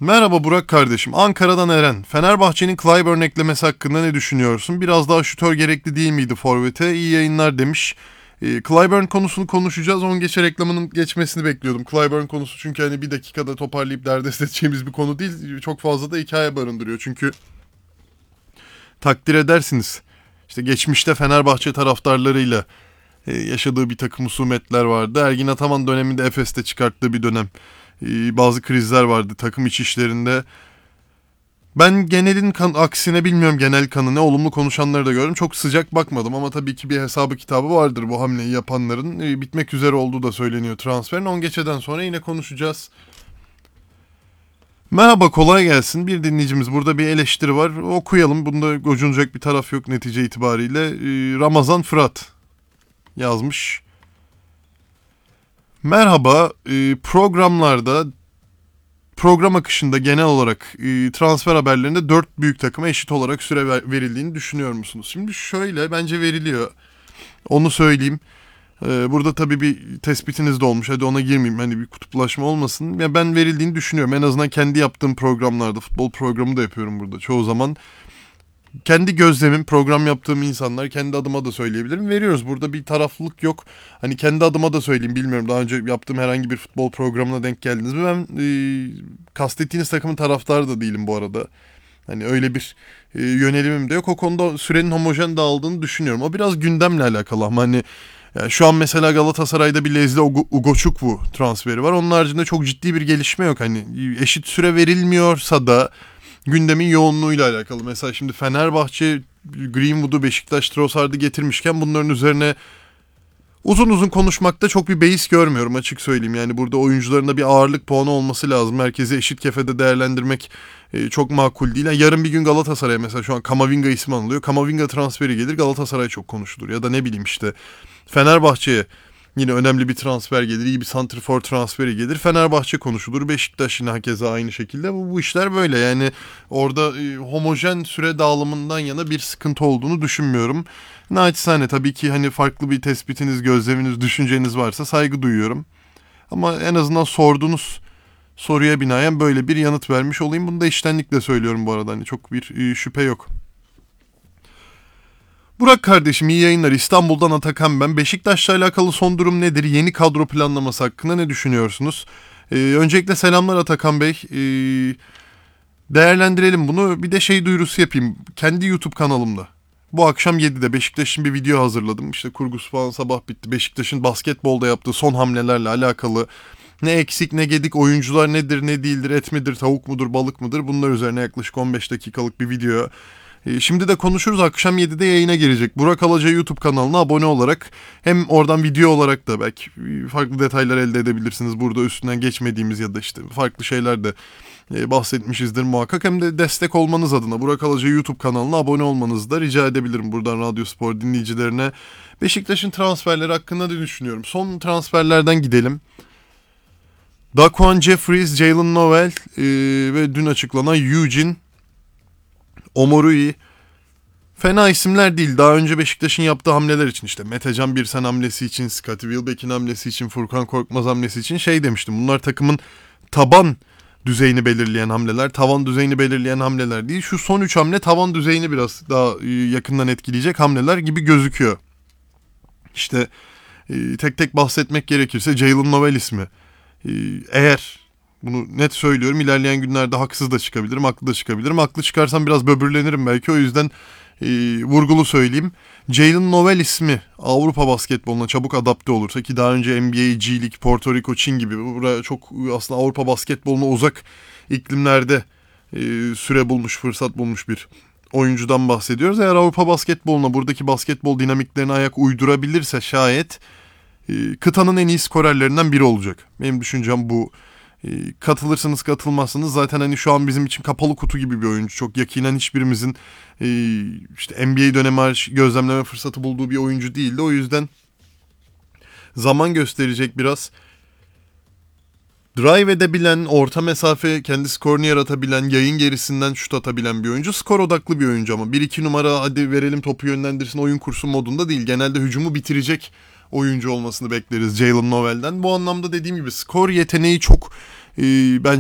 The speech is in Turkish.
Merhaba Burak kardeşim. Ankara'dan Eren. Fenerbahçe'nin Clyburn eklemesi hakkında ne düşünüyorsun? Biraz daha şutör gerekli değil miydi forvete? İyi yayınlar demiş. Clyburn konusunu konuşacağız. 10 geçe reklamının geçmesini bekliyordum. Clyburn konusu çünkü hani bir dakikada toparlayıp derdest edeceğimiz bir konu değil. Çok fazla da hikaye barındırıyor. Çünkü takdir edersiniz. İşte geçmişte Fenerbahçe taraftarlarıyla yaşadığı bir takım husumetler vardı. Ergin Ataman döneminde Efes'te çıkarttığı bir dönem. Bazı krizler vardı takım iç işlerinde. Ben genelin aksine bilmiyorum genel kanı ne, olumlu konuşanları da gördüm. Çok sıcak bakmadım ama tabii ki bir hesabı kitabı vardır bu hamleyi yapanların. Bitmek üzere olduğu da söyleniyor transferin. 10 geçeden sonra yine konuşacağız. Merhaba, kolay gelsin. Bir dinleyicimiz, burada bir eleştiri var. Okuyalım. Bunda gocunacak bir taraf yok netice itibariyle. Ramazan Fırat yazmış. Merhaba, programlarda, program akışında genel olarak transfer haberlerinde 4 büyük takıma eşit olarak süre verildiğini düşünüyor musunuz? Şimdi şöyle, bence veriliyor. Onu söyleyeyim. Burada tabii bir tespitiniz de olmuş. Hadi ona girmeyeyim. Hani bir kutuplaşma olmasın. Ya ben verildiğini düşünüyorum. En azından kendi yaptığım programlarda, futbol programı da yapıyorum burada çoğu zaman. Kendi gözlemim, program yaptığım insanlar, kendi adıma da söyleyebilirim. Veriyoruz. Burada bir taraflılık yok. Hani kendi adıma da söyleyeyim. Bilmiyorum, daha önce yaptığım herhangi bir futbol programına denk geldiniz mi? Ben kastettiğiniz takımın taraftarı da değilim bu arada. Hani öyle bir yönelimim de yok. O konuda sürenin homojen dağıldığını düşünüyorum. O biraz gündemle alakalı ama hani yani şu an mesela Galatasaray'da bir Lezli Ugochukwu transferi var. Onun haricinde çok ciddi bir gelişme yok. Hani eşit süre verilmiyorsa da gündemin yoğunluğuyla alakalı. Mesela şimdi Fenerbahçe Greenwood'u, Beşiktaş Trossard'ı getirmişken bunların üzerine uzun uzun konuşmakta çok bir beis görmüyorum, açık söyleyeyim. Yani burada oyuncuların da bir ağırlık puanı olması lazım. Herkesi eşit kefede değerlendirmek çok makul değil. Yani yarın bir gün Galatasaray'a mesela şu an Kamavinga ismi anılıyor. Kamavinga transferi gelir, Galatasaray çok konuşulur. Ya da ne bileyim işte Fenerbahçe'ye yine önemli bir transfer gelir, iyi bir santrfor transferi gelir, Fenerbahçe konuşulur. Beşiktaş yine hakeza aynı şekilde. Bu işler böyle yani, orada homojen süre dağılımından yana bir sıkıntı olduğunu düşünmüyorum. Naçizane tabii ki hani farklı bir tespitiniz, gözleminiz, düşünceniz varsa saygı duyuyorum. Ama en azından sorduğunuz soruya binaen böyle bir yanıt vermiş olayım. Bunu da içtenlikle söylüyorum bu arada. Hani çok bir şüphe yok. Burak kardeşim, iyi yayınlar. İstanbul'dan Atakan ben. Beşiktaş'la alakalı son durum nedir? Yeni kadro planlaması hakkında ne düşünüyorsunuz? Öncelikle selamlar Atakan Bey. Değerlendirelim bunu. Bir de şey duyurusu yapayım. Kendi YouTube kanalımda. Bu akşam 7'de Beşiktaş'ın bir video hazırladım. İşte kurgusu falan sabah bitti. Beşiktaş'ın basketbolda yaptığı son hamlelerle alakalı. Ne eksik ne gedik, oyuncular nedir ne değildir, et midir, tavuk mudur, balık mıdır? Bunlar üzerine yaklaşık 15 dakikalık bir video. Şimdi de konuşuruz. Akşam 7'de yayına girecek. Burak Alaca YouTube kanalına abone olarak hem oradan video olarak da belki farklı detaylar elde edebilirsiniz. Burada üstünden geçmediğimiz ya da işte farklı şeyler de bahsetmişizdir muhakkak. Hem de destek olmanız adına Burak Alaca YouTube kanalına abone olmanızı da rica edebilirim buradan Radyo Spor dinleyicilerine. Beşiktaş'ın transferleri hakkında ne düşünüyorum? Son transferlerden gidelim. Daquan Jeffries, Jalen Noel ve dün açıklanan Eugene Omorui. Fena isimler değil. Daha önce Beşiktaş'ın yaptığı hamleler için, işte Metecan Birsen hamlesi için, Scottie Wilbeck'in hamlesi için, Furkan Korkmaz hamlesi için şey demiştim. Bunlar takımın taban düzeyini belirleyen hamleler, tavan düzeyini belirleyen hamleler değil. Şu son 3 hamle tavan düzeyini biraz daha yakından etkileyecek hamleler gibi gözüküyor. İşte tek tek bahsetmek gerekirse Jalen Noel ismi. Eğer bunu net söylüyorum, ilerleyen günlerde haksız da çıkabilirim, haklı da çıkabilirim. Haklı çıkarsam biraz böbürlenirim belki, o yüzden vurgulu söyleyeyim. Jalen Noel ismi Avrupa basketboluna çabuk adapte olursa, ki daha önce NBA, G League, Porto Rico, Çin gibi buraya çok aslında Avrupa basketboluna uzak iklimlerde süre bulmuş, fırsat bulmuş bir oyuncudan bahsediyoruz. Eğer Avrupa basketboluna, buradaki basketbol dinamiklerine ayak uydurabilirse şayet kıtanın en iyi skorerlerinden biri olacak. Benim düşüncem bu. Katılırsınız katılmazsınız zaten hani şu an bizim için kapalı kutu gibi bir oyuncu. Çok yakinen hiçbirimizin işte NBA dönemi gözlemleme fırsatı bulduğu bir oyuncu değildi. O yüzden zaman gösterecek biraz. Drive edebilen, orta mesafe kendi skorunu yaratabilen, yayın gerisinden şut atabilen bir oyuncu. Skor odaklı bir oyuncu ama 1-2 numara hadi verelim topu yönlendirsin oyun kursun modunda değil. Genelde hücumu bitirecek oyuncu olmasını bekleriz Jalen Noel'den. Bu anlamda dediğim gibi skor yeteneği çok bence